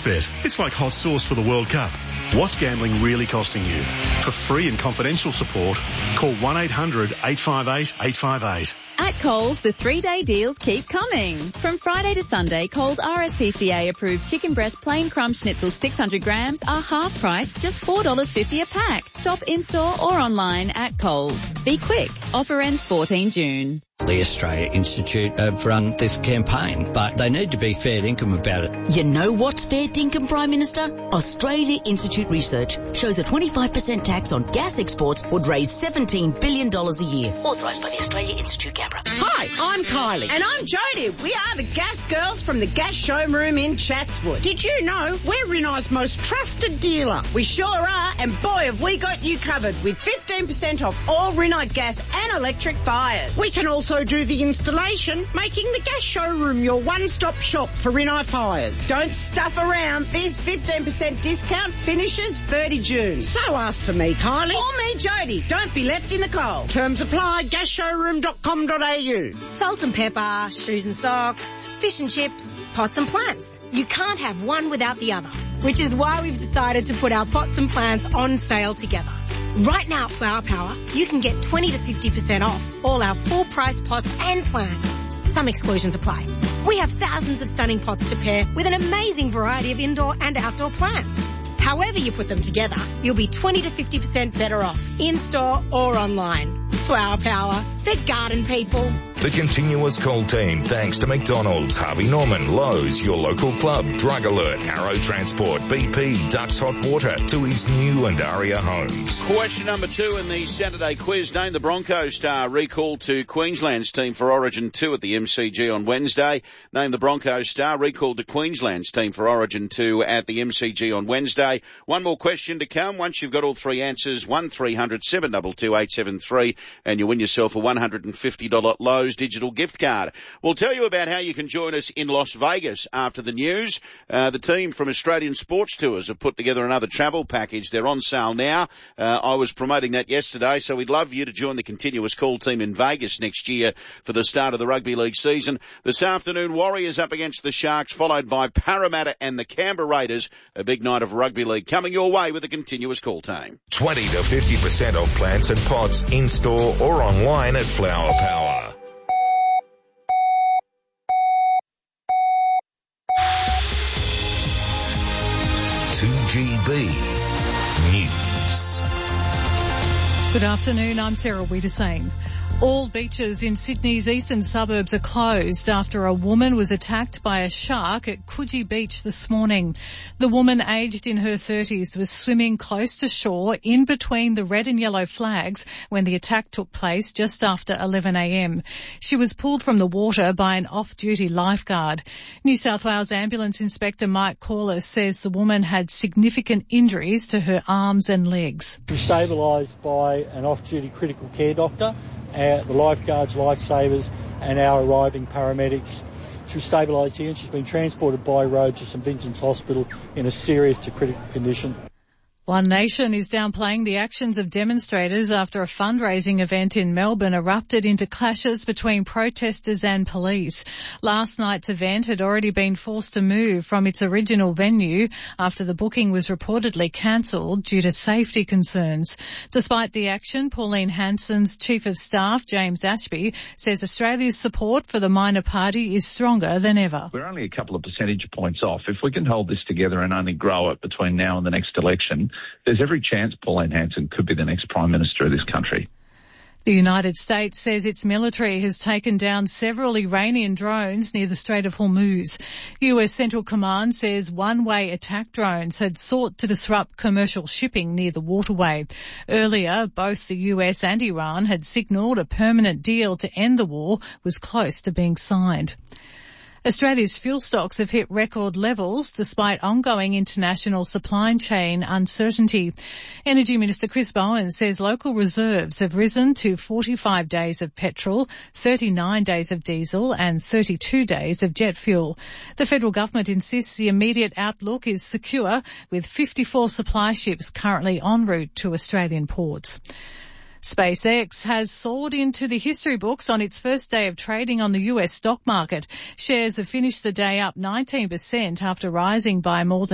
Sportsbet. It's like hot sauce for the World Cup. What's gambling really costing you? For free and confidential support, call 1-800-858-858. At Coles, the 3-day deals keep coming. From Friday to Sunday, Coles RSPCA approved chicken breast plain crumb schnitzel 600 grams are half price, just $4.50 a pack. Shop in-store or online at Coles. Be quick. Offer ends 14 June. The Australia Institute have run this campaign, but they need to be fair dinkum about it. You know what's fair dinkum, Prime Minister? Australia Institute research shows a 25% tax on gas exports would raise $17 billion a year. Authorised by the Australia Institute, Canberra. Hi, I'm Kylie. And I'm Jodie. We are the gas girls from the Gas Showroom in Chatswood. Did you know we're Rinnai's most trusted dealer? We sure are, and boy have we got you covered with 15% off all Rinnai gas and electric fires. We can also do the installation, making the Gas Showroom your one-stop shop for Rinnai fires. Don't stuff around. This 15% discount finishes 30 June. So ask for me, Kylie. Or me, Jodie. Don't be left in the cold. Terms apply. gasshowroom.com.au. Salt and pepper, shoes and socks, fish and chips, pots and plants. You can't have one without the other, which is why we've decided to put our pots and plants on sale together. Right now at Flower Power, you can get 20 to 50% off all our full price pots and plants. Some exclusions apply. We have thousands of stunning pots to pair with an amazing variety of indoor and outdoor plants. However you put them together, you'll be 20 to 50% better off, in-store or online. Flower Power, the garden people. The Continuous Call team, thanks to McDonald's, Harvey Norman, Lowe's, your local club, Drug Alert, Arrow Transport, BP, Ducks Hot Water, Tui's New and Aria Homes. Question number 2 in the Saturday quiz. Name the Broncos star recalled to Queensland's team for Origin 2 at the MCG on Wednesday. Name the Broncos star recalled to Queensland's team for Origin 2 at the MCG on Wednesday. One more question to come. Once you've got all 3 answers, 1300-722-873, and you win yourself a $150 Lowe's digital gift card. We'll tell you about how you can join us in Las Vegas after the news. The team from Australian Sports Tours have put together another travel package. They're on sale now. I was promoting that yesterday, so we'd love you to join the Continuous Call team in Vegas next year for the start of the rugby league season. This afternoon, Warriors up against the Sharks, followed by Parramatta and the Canberra Raiders. A big night of rugby league coming your way with the Continuous Call team. 20 to 50% off plants and pots in-store or online at Flower Power. GB News. Good afternoon, I'm Sarah Wiedersane. All beaches in Sydney's eastern suburbs are closed after a woman was attacked by a shark at Coogee Beach this morning. The woman, aged in her 30s, was swimming close to shore in between the red and yellow flags when the attack took place just after 11 a.m. She was pulled from the water by an off-duty lifeguard. New South Wales Ambulance Inspector Mike Corliss says the woman had significant injuries to her arms and legs. She was stabilised by an off-duty critical care doctor, the lifeguards, lifesavers and our arriving paramedics. She was stabilised here and she's been transported by road to St Vincent's Hospital in a serious to critical condition. One Nation is downplaying the actions of demonstrators after a fundraising event in Melbourne erupted into clashes between protesters and police. Last night's event had already been forced to move from its original venue after the booking was reportedly cancelled due to safety concerns. Despite the action, Pauline Hanson's Chief of Staff, James Ashby, says Australia's support for the minor party is stronger than ever. We're only a couple of percentage points off. If we can hold this together and only grow it between now and the next election, there's every chance Pauline Hanson could be the next Prime Minister of this country. The United States says its military has taken down several Iranian drones near the Strait of Hormuz. US Central Command says one-way attack drones had sought to disrupt commercial shipping near the waterway. Earlier, both the US and Iran had signalled a permanent deal to end the war was close to being signed. Australia's fuel stocks have hit record levels despite ongoing international supply chain uncertainty. Energy Minister Chris Bowen says local reserves have risen to 45 days of petrol, 39 days of diesel and 32 days of jet fuel. The federal government insists the immediate outlook is secure, with 54 supply ships currently en route to Australian ports. SpaceX has soared into the history books on its first day of trading on the US stock market. Shares have finished the day up 19% after rising by more than